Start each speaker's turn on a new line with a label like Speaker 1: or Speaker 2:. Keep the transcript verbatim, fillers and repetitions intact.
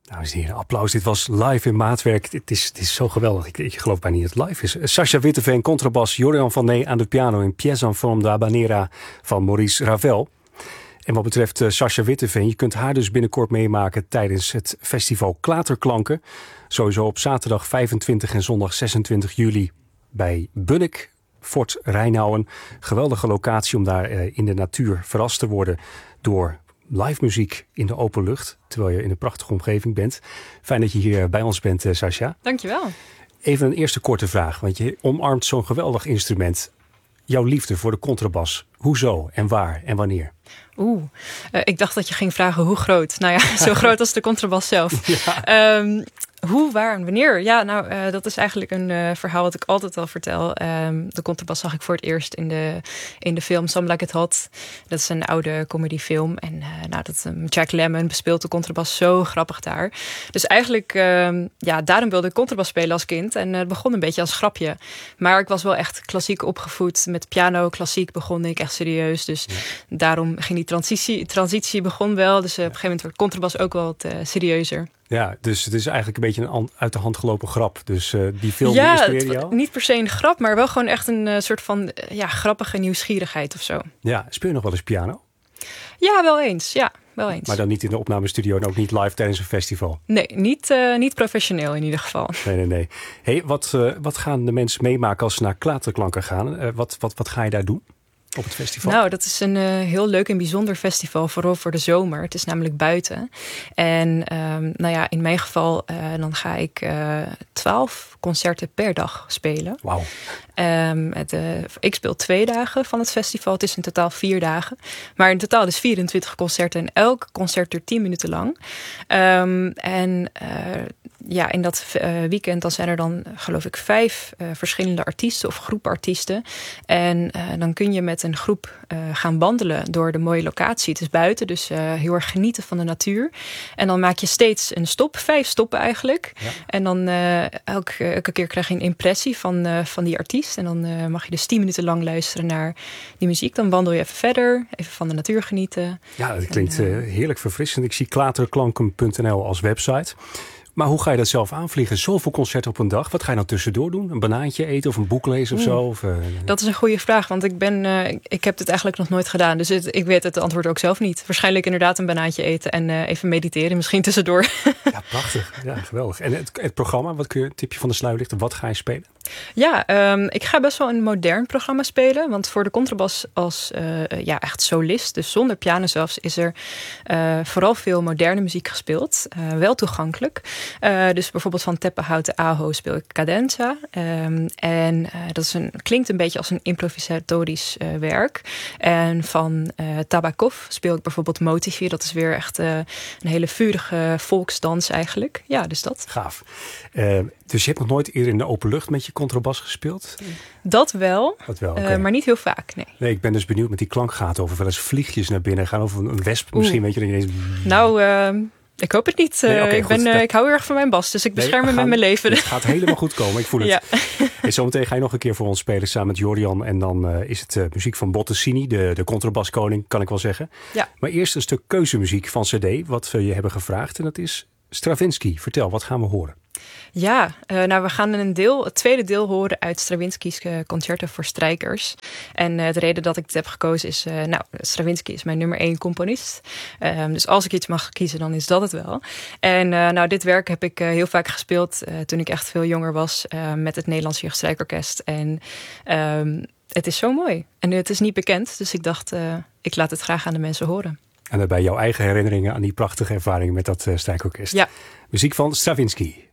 Speaker 1: Dames en heren, applaus. Dit was live in maatwerk. Het is, het is zo geweldig. Ik, ik geloof bijna niet dat het live is. Sascha Witteveen, contrabas. Jorian van Nee aan de piano in Pièce en Forme d'Habanera van Maurice Ravel. En wat betreft uh, Sascha Witteveen, je kunt haar dus binnenkort meemaken tijdens het festival Klaterklanken. Sowieso op zaterdag vijfentwintig en zondag zesentwintig juli bij Bunnik, Fort Rijnauwen. Geweldige locatie om daar uh, in de natuur verrast te worden door live muziek in de open lucht, terwijl je in een prachtige omgeving bent. Fijn dat je hier bij ons bent, uh, Sascha.
Speaker 2: Dankjewel.
Speaker 1: Even een eerste korte vraag, want je omarmt zo'n geweldig instrument. Jouw liefde voor de contrabas, hoezo en waar en wanneer?
Speaker 2: Oeh, uh, ik dacht dat je ging vragen hoe groot. Nou ja, zo groot als de contrabas zelf. Ja. Um, Hoe, waar en wanneer? Ja, nou, uh, dat is eigenlijk een uh, verhaal wat ik altijd al vertel. Um, de contrabas zag ik voor het eerst in de, in de film Some Like It Hot. Dat is een oude comedyfilm. En uh, nou, dat, um, Jack Lemmon bespeelt de contrabas zo grappig daar. Dus eigenlijk, um, ja, daarom wilde ik contrabas spelen als kind. En uh, het begon een beetje als grapje. Maar ik was wel echt klassiek opgevoed. Met piano, klassiek begon ik echt serieus. Dus ja. Daarom ging die transitie, transitie begon wel. Dus uh, op een gegeven moment werd contrabas ook wel wat uh, serieuzer.
Speaker 1: Ja, dus het is eigenlijk een beetje een uit de hand gelopen grap. Dus uh, die film
Speaker 2: ja,
Speaker 1: inspireerde jou?
Speaker 2: Ja, niet per se een grap, maar wel gewoon echt een uh, soort van uh, ja, grappige nieuwsgierigheid of zo.
Speaker 1: Ja, speel je nog wel eens piano?
Speaker 2: Ja, wel eens. Ja, wel eens.
Speaker 1: Maar dan niet in de opnamestudio en ook niet live tijdens een festival?
Speaker 2: Nee, niet, uh, niet professioneel in ieder geval.
Speaker 1: Nee, nee, nee. Hey, wat, uh, wat gaan de mensen meemaken als ze naar Klaterklanken gaan? Uh, wat, wat, wat ga je daar doen? Op het festival?
Speaker 2: Nou, dat is een uh, heel leuk en bijzonder festival, vooral voor de zomer. Het is namelijk buiten. En um, nou ja, in mijn geval, uh, dan ga ik twaalf concerten per dag spelen.
Speaker 1: Wauw.
Speaker 2: Um, het, uh, ik speel twee dagen van het festival. Het is in totaal vier dagen. Maar in totaal dus vierentwintig concerten en elk concert duurt tien minuten lang. Um, en uh, ja, in dat uh, weekend dan zijn er dan, geloof ik, vijf uh, verschillende artiesten of groepen artiesten. En uh, dan kun je met een groep uh, gaan wandelen door de mooie locatie. Het is buiten, dus uh, heel erg genieten van de natuur. En dan maak je steeds een stop, vijf stoppen eigenlijk. Ja. En dan uh, elke, elke keer krijg je een impressie van, uh, van die artiest. En dan uh, mag je dus tien minuten lang luisteren naar die muziek. Dan wandel je even verder, even van de natuur genieten.
Speaker 1: Ja, dat klinkt en, uh, heerlijk verfrissend. Ik zie klaterklanken punt n l als website. Maar hoe ga je dat zelf aanvliegen? Zoveel concerten op een dag. Wat ga je nou tussendoor doen? Een banaantje eten of een boek lezen of zo? Of, uh...
Speaker 2: Dat is een goede vraag, want ik ben, uh, ik heb dit eigenlijk nog nooit gedaan. Dus het, ik weet het antwoord ook zelf niet. Waarschijnlijk inderdaad een banaantje eten en uh, even mediteren, misschien tussendoor.
Speaker 1: Ja, prachtig. Ja, geweldig. En het, het programma, wat kun je, tipje van de sluier lichten, wat ga je spelen?
Speaker 2: Ja, um, ik ga best wel een modern programma spelen. Want voor de contrabas als uh, ja, echt solist, dus zonder piano zelfs, is er uh, vooral veel moderne muziek gespeeld. Uh, wel toegankelijk. Uh, dus bijvoorbeeld van Teppehouten Aho speel ik Cadenza. Um, en uh, dat is een, klinkt een beetje als een improvisatorisch uh, werk. En van uh, Tabakov speel ik bijvoorbeeld Motivi. Dat is weer echt uh, een hele vurige volksdans eigenlijk. Ja, dus dat.
Speaker 1: Gaaf. Uh, dus je hebt nog nooit eerder in de open lucht met je contrabas gespeeld?
Speaker 2: Dat wel,
Speaker 1: dat wel okay.
Speaker 2: uh, maar niet heel vaak, nee.
Speaker 1: Nee, ik ben dus benieuwd met die klankgaten over wel eens vliegjes naar binnen gaan. Of een wesp Oeh. misschien, weet je. Ineens...
Speaker 2: Nou... Uh... Ik hoop het niet. Nee, okay, ik, ben, uh, ik hou heel erg van mijn bas, dus ik bescherm nee, hem met mijn leven.
Speaker 1: Het gaat helemaal goed komen, ik voel het. Ja. Hey, zometeen ga je nog een keer voor ons spelen samen met Jorian. En dan uh, is het uh, muziek van Bottesini, de, de contrabaskoning, kan ik wel zeggen.
Speaker 2: Ja.
Speaker 1: Maar eerst een stuk keuzemuziek van C D, wat we je hebben gevraagd. En dat is Stravinsky. Vertel, wat gaan we horen?
Speaker 2: Ja, uh, nou we gaan een deel, het tweede deel horen uit Stravinsky's uh, concerten voor strijkers. En uh, de reden dat ik het heb gekozen is, uh, nou, Stravinsky is mijn nummer één componist. Uh, dus als ik iets mag kiezen, dan is dat het wel. En uh, nou, dit werk heb ik uh, heel vaak gespeeld uh, toen ik echt veel jonger was uh, met het Nederlands Jeugdstrijkorkest. En um, het is zo mooi. En het is niet bekend, dus ik dacht, uh, ik laat het graag aan de mensen horen.
Speaker 1: En daarbij jouw eigen herinneringen aan die prachtige ervaringen met dat uh, strijkorkest.
Speaker 2: Ja.
Speaker 1: Muziek van Stravinsky.